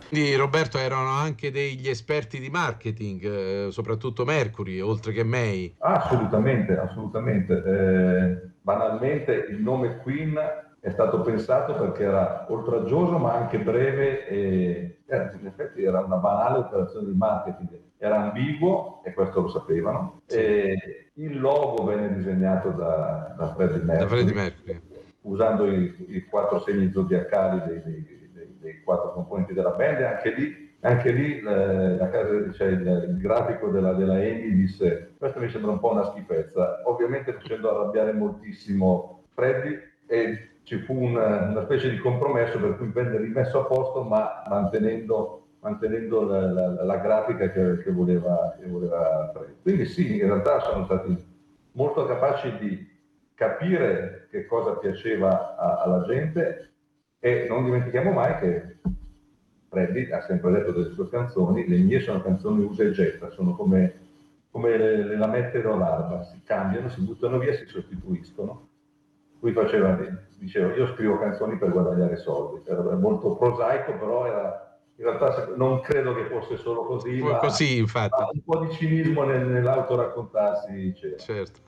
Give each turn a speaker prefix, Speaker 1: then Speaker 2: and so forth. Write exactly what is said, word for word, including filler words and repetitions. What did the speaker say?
Speaker 1: Quindi Roberto erano anche degli esperti di marketing, eh, soprattutto Mercury, oltre che May.
Speaker 2: Ah, assolutamente, assolutamente. Eh, banalmente il nome Queen è stato pensato perché era oltraggioso ma anche breve e eh, in effetti era una banale operazione di marketing. Era ambiguo e questo lo sapevano.
Speaker 1: Sì,
Speaker 2: E il logo venne disegnato da, da Freddie
Speaker 1: da Freddie
Speaker 2: Mercury
Speaker 1: Mercury.
Speaker 2: usando i, i quattro segni zodiacali dei, dei, dei, dei quattro componenti della band e anche lì anche lì eh, la casa, cioè il, il grafico della, della Amy disse questo mi sembra un po' una schifezza, ovviamente facendo arrabbiare moltissimo Freddy e ci fu una, una specie di compromesso per cui venne rimesso a posto ma mantenendo, mantenendo la, la, la grafica che, che, voleva, che voleva Freddy. Quindi sì, in realtà sono stati molto capaci di capire che cosa piaceva a, alla gente e non dimentichiamo mai che Freddy ha sempre detto delle sue canzoni, le mie sono canzoni usa e getta, sono come, come le, le lamette d'all'alba, si cambiano, si buttano via, si sostituiscono. Lui faceva, diceva, io scrivo canzoni per guadagnare soldi, era molto prosaico, però era, in realtà non credo che fosse solo così, ma,
Speaker 1: Così,
Speaker 2: ma
Speaker 1: infatti.
Speaker 2: un po' di cinismo nel, nell'autoraccontarsi c'era.
Speaker 1: Certo.